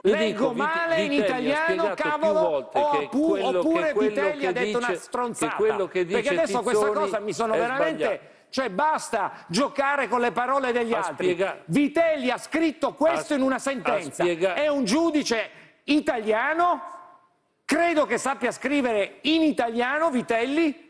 Leggo male in italiano, cavolo, oppure Vitelli ha detto una stronzata. Perché adesso questa cosa mi sono veramente... Cioè basta giocare con le parole degli altri. Vitelli ha scritto questo in una sentenza. È un giudice italiano, credo che sappia scrivere in italiano, Vitelli,